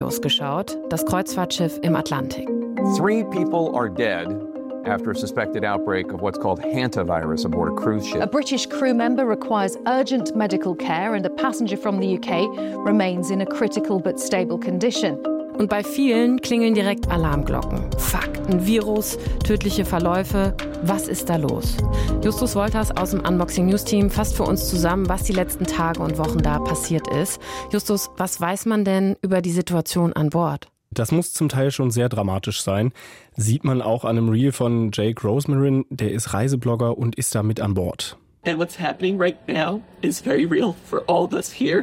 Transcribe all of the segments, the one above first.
Hantavirus geschaut, das Kreuzfahrtschiff im Atlantik. 3 people are dead after a suspected outbreak of what's called hantavirus aboard a cruise ship. A British crew member requires urgent medical care and a passenger from the UK remains in a critical but stable condition. Und bei vielen klingeln direkt Alarmglocken. Fuck, ein Virus, tödliche Verläufe. Was ist da los? Justus Wolters aus dem Unboxing News Team fasst für uns zusammen, was die letzten Tage und Wochen da passiert ist. Justus, was weiß man denn über die Situation an Bord? Das muss zum Teil schon sehr dramatisch sein. Sieht man auch an einem Reel von Jake Rosemarin, der ist Reiseblogger und ist da mit an Bord. And what's happening right now is very real for all of us here.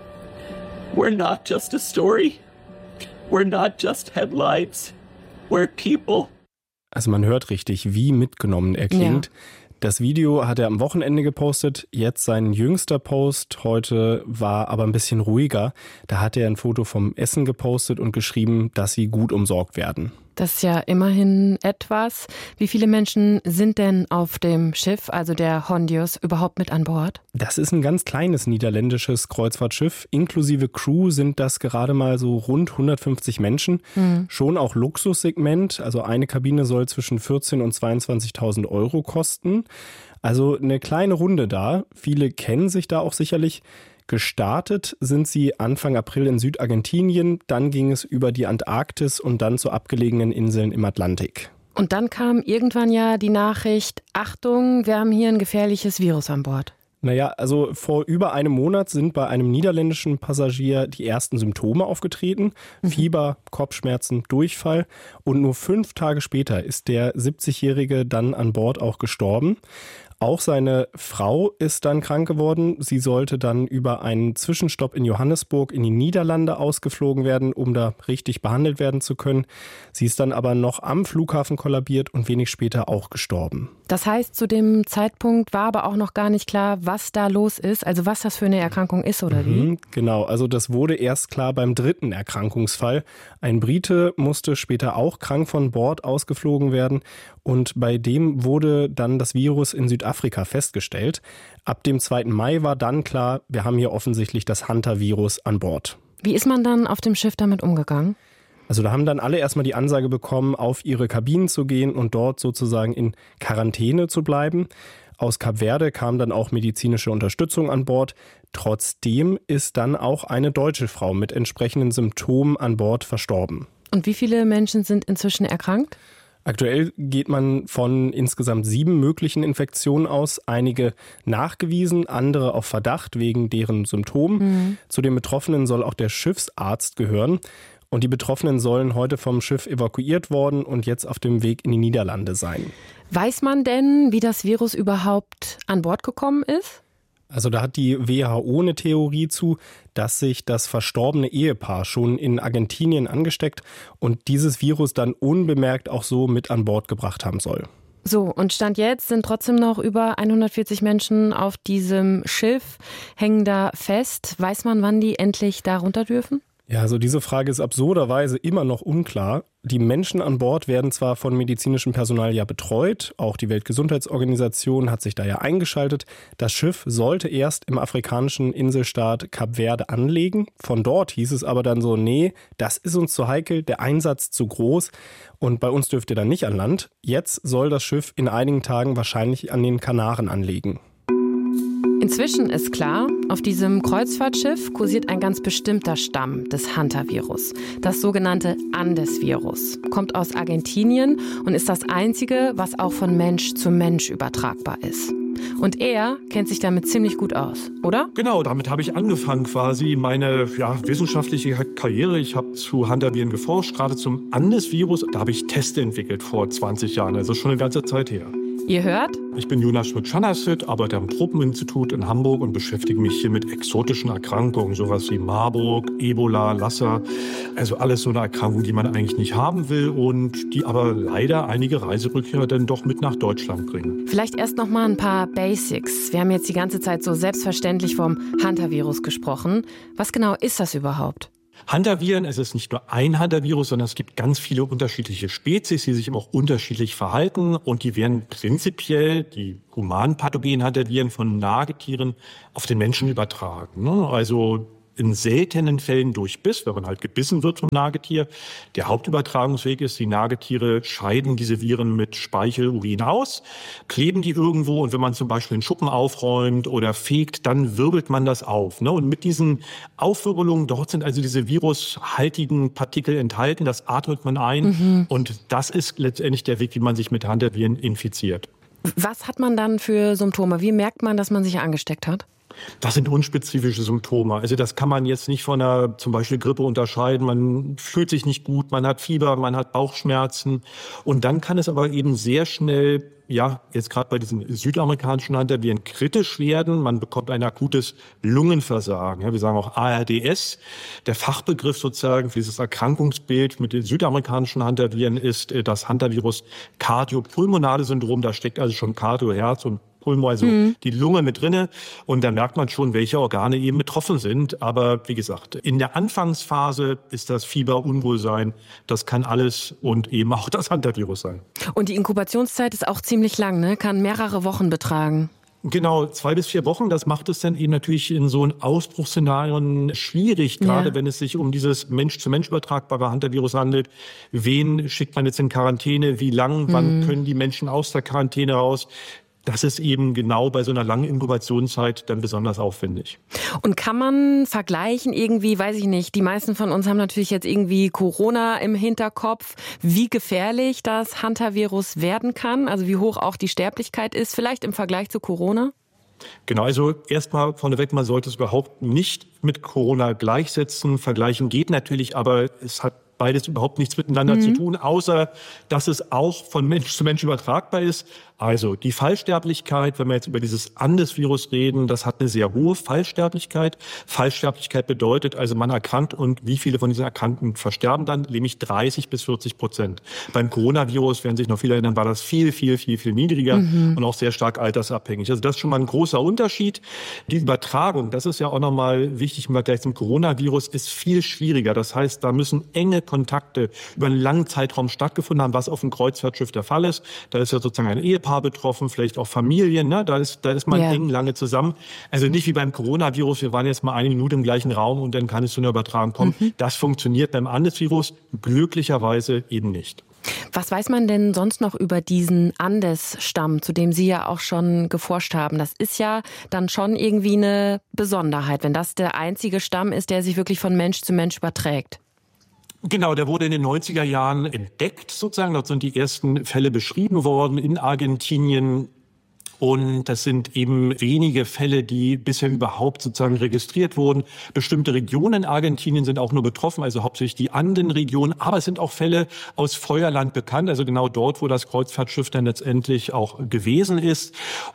We're not just a story. We're not just headlines. We're people. Also man hört richtig, wie mitgenommen er klingt. Ja. Das Video hat er am Wochenende gepostet. Jetzt sein jüngster Post heute war aber ein bisschen ruhiger. Da hat er ein Foto vom Essen gepostet und geschrieben, dass sie gut umsorgt werden. Das ist ja immerhin etwas. Wie viele Menschen sind denn auf dem Schiff, also der Hondius, überhaupt mit an Bord? Das ist ein ganz kleines niederländisches Kreuzfahrtschiff. Inklusive Crew sind das gerade mal so rund 150 Menschen. Schon auch Luxussegment. Also eine Kabine soll zwischen 14.000 und 22.000 Euro kosten. Also eine kleine Runde da. Viele kennen sich da auch sicherlich. Gestartet sind sie Anfang April in Südargentinien, dann ging es über die Antarktis und dann zu abgelegenen Inseln im Atlantik. Und dann kam irgendwann ja die Nachricht, Achtung, wir haben hier ein gefährliches Virus an Bord. Naja, also vor über einem Monat sind bei einem niederländischen Passagier die ersten Symptome aufgetreten. Fieber, Kopfschmerzen, Durchfall. Und nur 5 Tage später ist der 70-Jährige dann an Bord auch gestorben. Auch seine Frau ist dann krank geworden. Sie sollte dann über einen Zwischenstopp in Johannesburg in die Niederlande ausgeflogen werden, um da richtig behandelt werden zu können. Sie ist dann aber noch am Flughafen kollabiert und wenig später auch gestorben. Das heißt, zu dem Zeitpunkt war aber auch noch gar nicht klar, was da los ist, also was das für eine Erkrankung ist oder wie? Genau, also das wurde erst klar beim 3. Erkrankungsfall. Ein Brite musste später auch krank von Bord ausgeflogen werden und bei dem wurde dann das Virus in Südafrika festgestellt. Ab dem 2. Mai war dann klar, wir haben hier offensichtlich das Hantavirus an Bord. Wie ist man dann auf dem Schiff damit umgegangen? Also da haben dann alle erstmal die Ansage bekommen, auf ihre Kabinen zu gehen und dort sozusagen in Quarantäne zu bleiben. Aus Kap Verde kam dann auch medizinische Unterstützung an Bord. Trotzdem ist dann auch eine deutsche Frau mit entsprechenden Symptomen an Bord verstorben. Und wie viele Menschen sind inzwischen erkrankt? Aktuell geht man von insgesamt 7 möglichen Infektionen aus. Einige nachgewiesen, andere auf Verdacht wegen deren Symptomen. Zu den Betroffenen soll auch der Schiffsarzt gehören. Und die Betroffenen sollen heute vom Schiff evakuiert worden und jetzt auf dem Weg in die Niederlande sein. Weiß man denn, wie das Virus überhaupt an Bord gekommen ist? Also da hat die WHO eine Theorie zu, dass sich das verstorbene Ehepaar schon in Argentinien angesteckt und dieses Virus dann unbemerkt auch so mit an Bord gebracht haben soll. So, und Stand jetzt sind trotzdem noch über 140 Menschen auf diesem Schiff, hängen da fest. Weiß man, wann die endlich da runter dürfen? Ja, also diese Frage ist absurderweise immer noch unklar. Die Menschen an Bord werden zwar von medizinischem Personal ja betreut, auch die Weltgesundheitsorganisation hat sich da ja eingeschaltet. Das Schiff sollte erst im afrikanischen Inselstaat Kap Verde anlegen. Von dort hieß es aber dann so, nee, das ist uns zu heikel, der Einsatz zu groß und bei uns dürft ihr dann nicht an Land. Jetzt soll das Schiff in einigen Tagen wahrscheinlich an den Kanaren anlegen. Inzwischen ist klar, auf diesem Kreuzfahrtschiff kursiert ein ganz bestimmter Stamm des Hantavirus. Das sogenannte Andes-Virus. Kommt aus Argentinien und ist das einzige, was auch von Mensch zu Mensch übertragbar ist. Und er kennt sich damit ziemlich gut aus, oder? Genau, damit habe ich angefangen quasi meine wissenschaftliche Karriere. Ich habe zu Hantaviren geforscht, gerade zum Andes-Virus. Da habe ich Teste entwickelt vor 20 Jahren, also schon eine ganze Zeit her. Ihr hört? Ich bin Jonas Schmidt-Schannerstedt, arbeite am Tropeninstitut in Hamburg und beschäftige mich hier mit exotischen Erkrankungen, sowas wie Marburg, Ebola, Lassa. Also alles so eine Erkrankung, die man eigentlich nicht haben will und die aber leider einige Reiserückkehrer dann doch mit nach Deutschland bringen. Vielleicht erst noch mal ein paar Basics. Wir haben jetzt die ganze Zeit so selbstverständlich vom Hantavirus gesprochen. Was genau ist das überhaupt? Hantaviren, es ist nicht nur ein Hantavirus, sondern es gibt ganz viele unterschiedliche Spezies, die sich auch unterschiedlich verhalten. Und die werden prinzipiell, die humanen pathogenen Hantaviren, von Nagetieren auf den Menschen übertragen. Also in seltenen Fällen durch Biss, wenn man halt gebissen wird vom Nagetier. Der Hauptübertragungsweg ist, die Nagetiere scheiden diese Viren mit Speichel, Urin aus, kleben die irgendwo und wenn man zum Beispiel einen Schuppen aufräumt oder fegt, dann wirbelt man das auf. Ne? Und mit diesen Aufwirbelungen, dort sind also diese virushaltigen Partikel enthalten, das atmet man ein und das ist letztendlich der Weg, wie man sich mit Hantaviren infiziert. Was hat man dann für Symptome? Wie merkt man, dass man sich angesteckt hat? Das sind unspezifische Symptome. Also das kann man jetzt nicht von einer zum Beispiel Grippe unterscheiden. Man fühlt sich nicht gut, man hat Fieber, man hat Bauchschmerzen. Und dann kann es aber eben sehr schnell, ja, jetzt gerade bei diesen südamerikanischen Hantaviren kritisch werden. Man bekommt ein akutes Lungenversagen. Ja, wir sagen auch ARDS. Der Fachbegriff sozusagen für dieses Erkrankungsbild mit den südamerikanischen Hantaviren ist das Hantavirus Kardiopulmonale Syndrom. Da steckt also schon Kardio, Herz und Pulmo, also die Lunge mit drinne. Und da merkt man schon, welche Organe eben betroffen sind. Aber wie gesagt, in der Anfangsphase ist das Fieber, Unwohlsein. Das kann alles und eben auch das Hantavirus sein. Und die Inkubationszeit ist auch ziemlich lang, ne? Kann mehrere Wochen betragen. Genau, 2 bis 4 Wochen. Das macht es dann eben natürlich in so Ausbruchsszenarien schwierig, gerade wenn es sich um dieses Mensch-zu-Mensch übertragbare Hantavirus handelt. Wen schickt man jetzt in Quarantäne? Wie lang? Wann können die Menschen aus der Quarantäne raus? Das ist eben genau bei so einer langen Inkubationszeit dann besonders aufwendig. Und kann man vergleichen irgendwie, weiß ich nicht, die meisten von uns haben natürlich jetzt irgendwie Corona im Hinterkopf, wie gefährlich das Hantavirus werden kann, also wie hoch auch die Sterblichkeit ist, vielleicht im Vergleich zu Corona? Genau, also erstmal vorneweg, man sollte es überhaupt nicht mit Corona gleichsetzen. Vergleichen geht natürlich, aber es hat beides überhaupt nichts miteinander zu tun, außer dass es auch von Mensch zu Mensch übertragbar ist. Also die Fallsterblichkeit, wenn wir jetzt über dieses Andes-Virus reden, das hat eine sehr hohe Fallsterblichkeit. Fallsterblichkeit bedeutet also, man erkrankt und wie viele von diesen Erkrankten versterben dann? Nämlich 30-40%. Beim Coronavirus, werden sich noch viele erinnern, war das viel niedriger und auch sehr stark altersabhängig. Also das ist schon mal ein großer Unterschied. Die Übertragung, das ist ja auch nochmal wichtig im Vergleich zum Coronavirus, ist viel schwieriger. Das heißt, da müssen enge Kontakte über einen langen Zeitraum stattgefunden haben, was auf dem Kreuzfahrtschiff der Fall ist. Da ist ja sozusagen ein Ehepaar betroffen, vielleicht auch Familien, ne? Da ist man eng lange zusammen. Also nicht wie beim Coronavirus, wir waren jetzt mal 1 Minute im gleichen Raum und dann kann es zu einer Übertragung kommen. Das funktioniert beim Andes-Virus glücklicherweise eben nicht. Was weiß man denn sonst noch über diesen Andes-Stamm, zu dem Sie ja auch schon geforscht haben? Das ist ja dann schon irgendwie eine Besonderheit, wenn das der einzige Stamm ist, der sich wirklich von Mensch zu Mensch überträgt. Genau, der wurde in den 90er Jahren entdeckt sozusagen. Dort sind die ersten Fälle beschrieben worden in Argentinien. Und das sind eben wenige Fälle, die bisher überhaupt sozusagen registriert wurden. Bestimmte Regionen in Argentinien sind auch nur betroffen, also hauptsächlich die Andenregion. Aber es sind auch Fälle aus Feuerland bekannt, also genau dort, wo das Kreuzfahrtschiff dann letztendlich auch gewesen ist.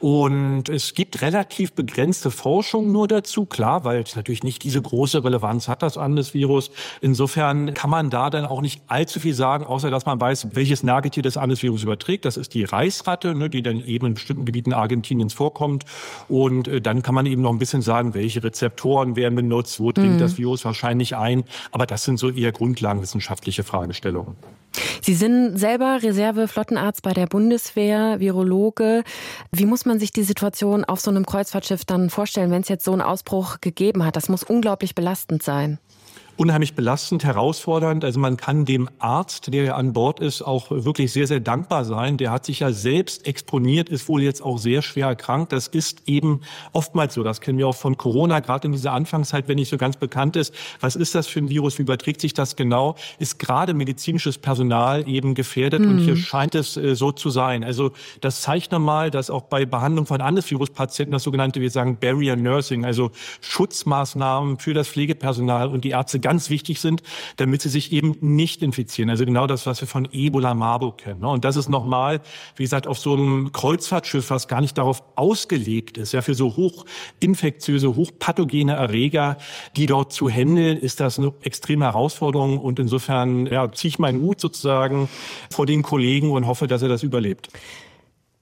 Und es gibt relativ begrenzte Forschung nur dazu, klar, weil es natürlich nicht diese große Relevanz hat, das Andes-Virus. Insofern kann man da dann auch nicht allzu viel sagen, außer dass man weiß, welches Nagetier das Andes-Virus überträgt. Das ist die Reichsratte, ne, die dann eben in bestimmten Gebieten Argentiniens vorkommt. Und dann kann man eben noch ein bisschen sagen, welche Rezeptoren werden benutzt, wo dringt das Virus wahrscheinlich ein. Aber das sind so eher grundlagenwissenschaftliche Fragestellungen. Sie sind selber Reserve-Flottenarzt bei der Bundeswehr, Virologe. Wie muss man sich die Situation auf so einem Kreuzfahrtschiff dann vorstellen, wenn es jetzt so einen Ausbruch gegeben hat? Das muss unglaublich belastend sein. Unheimlich belastend, herausfordernd. Also man kann dem Arzt, der ja an Bord ist, auch wirklich sehr, sehr dankbar sein. Der hat sich ja selbst exponiert, ist wohl jetzt auch sehr schwer erkrankt. Das ist eben oftmals so. Das kennen wir auch von Corona, gerade in dieser Anfangszeit, wenn nicht so ganz bekannt ist. Was ist das für ein Virus? Wie überträgt sich das genau? Ist gerade medizinisches Personal eben gefährdet. Und hier scheint es so zu sein. Also das zeigt nochmal, dass auch bei Behandlung von Andes-Virus-Patienten das sogenannte, wir sagen Barrier Nursing, also Schutzmaßnahmen für das Pflegepersonal und die Ärzte ganz wichtig sind, damit sie sich eben nicht infizieren. Also genau das, was wir von Ebola, Marburg kennen. Und das ist nochmal, wie gesagt, auf so einem Kreuzfahrtschiff, was gar nicht darauf ausgelegt ist, ja, für so hochinfektiöse, hochpathogene Erreger, die dort zu handeln, ist das eine extreme Herausforderung. Und insofern, ja, ziehe ich meinen Hut sozusagen vor den Kollegen und hoffe, dass er das überlebt.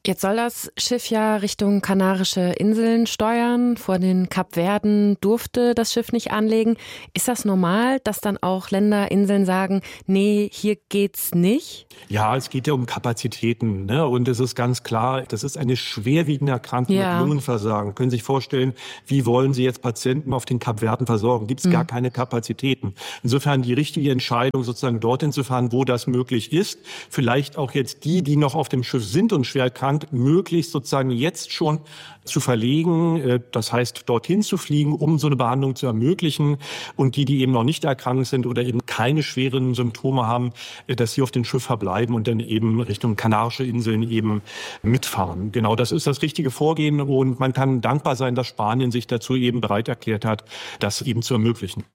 Jetzt soll das Schiff ja Richtung Kanarische Inseln steuern. Vor den Kapverden durfte das Schiff nicht anlegen. Ist das normal, dass dann auch Länder, Inseln sagen, nee, hier geht's nicht? Ja, es geht ja um Kapazitäten, ne? Und es ist ganz klar, das ist eine schwerwiegende Erkrankung mit Lungenversagen. Können Sie sich vorstellen, wie wollen Sie jetzt Patienten auf den Kapverden versorgen? Gibt es gar keine Kapazitäten. Insofern die richtige Entscheidung, sozusagen dorthin zu fahren, wo das möglich ist. Vielleicht auch jetzt die noch auf dem Schiff sind und schwer erkrankt, möglichst sozusagen jetzt schon zu verlegen, das heißt dorthin zu fliegen, um so eine Behandlung zu ermöglichen, und die eben noch nicht erkrankt sind oder eben keine schweren Symptome haben, dass sie auf dem Schiff verbleiben und dann eben Richtung Kanarische Inseln eben mitfahren. Genau, das ist das richtige Vorgehen, und man kann dankbar sein, dass Spanien sich dazu eben bereit erklärt hat, das eben zu ermöglichen.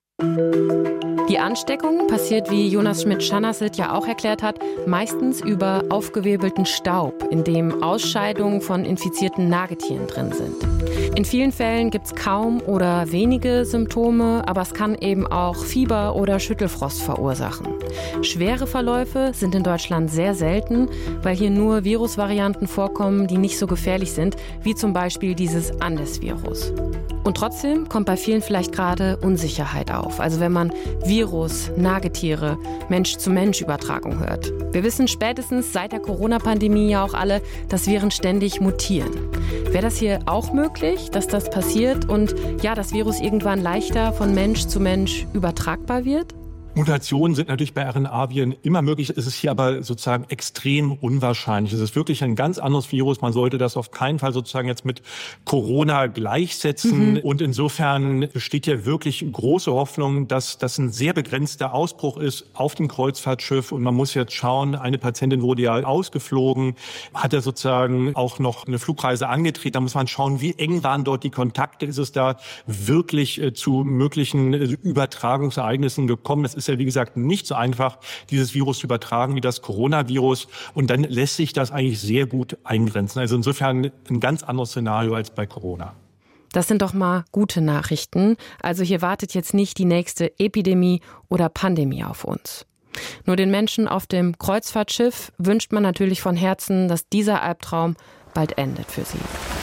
Die Ansteckung passiert, wie Jonas Schmidt-Schanassit ja auch erklärt hat, meistens über aufgewirbelten Staub, in dem Ausscheidungen von infizierten Nagetieren drin sind. In vielen Fällen gibt es kaum oder wenige Symptome, aber es kann eben auch Fieber oder Schüttelfrost verursachen. Schwere Verläufe sind in Deutschland sehr selten, weil hier nur Virusvarianten vorkommen, die nicht so gefährlich sind, wie zum Beispiel dieses Andes-Virus. Und trotzdem kommt bei vielen vielleicht gerade Unsicherheit auf. Also wenn man Virus, Nagetiere, Mensch-zu-Mensch-Übertragung hört. Wir wissen spätestens seit der Corona-Pandemie ja auch alle, dass Viren ständig mutieren. Wäre das hier auch möglich, dass das passiert und ja, das Virus irgendwann leichter von Mensch zu Mensch übertragbar wird? Mutationen sind natürlich bei RNA-Viren immer möglich. Es ist hier aber sozusagen extrem unwahrscheinlich. Es ist wirklich ein ganz anderes Virus. Man sollte das auf keinen Fall sozusagen jetzt mit Corona gleichsetzen. Und insofern besteht ja wirklich große Hoffnung, dass das ein sehr begrenzter Ausbruch ist auf dem Kreuzfahrtschiff. Und man muss jetzt schauen, eine Patientin wurde ja ausgeflogen, hat ja sozusagen auch noch eine Flugreise angetreten. Da muss man schauen, wie eng waren dort die Kontakte. Ist es da wirklich zu möglichen Übertragungsereignissen gekommen? Das ist ja, wie gesagt, nicht so einfach, dieses Virus zu übertragen wie das Coronavirus. Und dann lässt sich das eigentlich sehr gut eingrenzen. Also insofern ein ganz anderes Szenario als bei Corona. Das sind doch mal gute Nachrichten. Also hier wartet jetzt nicht die nächste Epidemie oder Pandemie auf uns. Nur den Menschen auf dem Kreuzfahrtschiff wünscht man natürlich von Herzen, dass dieser Albtraum bald endet für sie.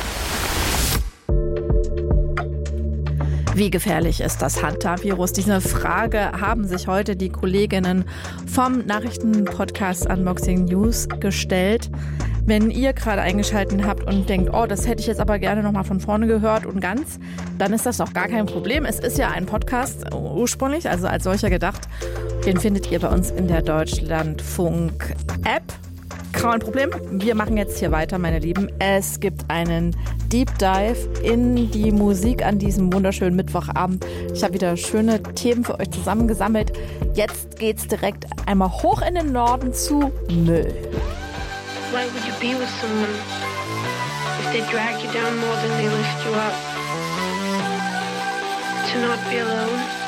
Wie gefährlich ist das Hantavirus? Diese Frage haben sich heute die Kolleginnen vom Nachrichtenpodcast Unboxing News gestellt. Wenn ihr gerade eingeschaltet habt und denkt, oh, das hätte ich jetzt aber gerne nochmal von vorne gehört und ganz, dann ist das doch gar kein Problem. Es ist ja ein Podcast ursprünglich, also als solcher gedacht. Den findet ihr bei uns in der Deutschlandfunk-App. Kein Problem. Wir machen jetzt hier weiter, meine Lieben. Es gibt einen Deep Dive in die Musik an diesem wunderschönen Mittwochabend. Ich habe wieder schöne Themen für euch zusammengesammelt. Jetzt geht's direkt einmal hoch in den Norden zu Müll. Why would you be with someone if they drag you down more than they lift you up? To not be alone.